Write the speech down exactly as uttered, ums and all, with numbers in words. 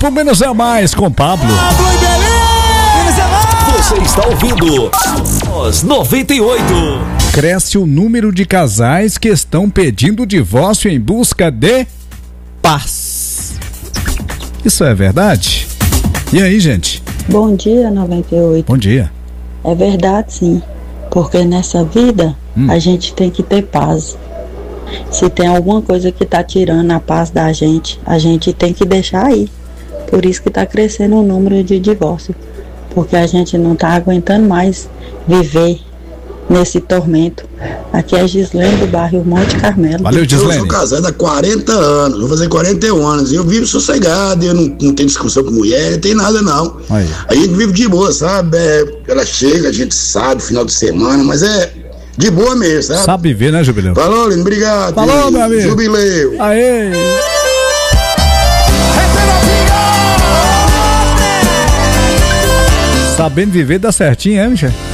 Papo Menos é Mais com Pablo. Pablo e Belém! Menos é mais! Você está ouvindo Voz noventa e oito. Cresce o número de casais que estão pedindo divórcio em busca de paz. Isso é verdade? E aí, gente? Bom dia, noventa e oito. Bom dia. É verdade, sim. Porque nessa vida, hum. a gente tem que ter paz. Se tem alguma coisa que tá tirando a paz da gente, a gente tem que deixar aí. Por isso que tá crescendo o número de divórcio. Porque a gente não tá aguentando mais viver nesse tormento. Aqui é Gislene do bairro Monte Carmelo. Valeu, Gislene. Eu sou casado há quarenta anos, vou fazer quarenta e um anos, e eu vivo sossegado, eu não, não tenho discussão com mulher, não tem nada não. Aí. A gente vive de boa, sabe? É, ela chega, a gente sabe, final de semana, mas é de boa mesmo, sabe? Sabe viver, né, Jubileu? Falou, lindo, obrigado. Falou, meu amigo. Jubileu. Aê. Sabendo viver dá certinho, hein, Michel?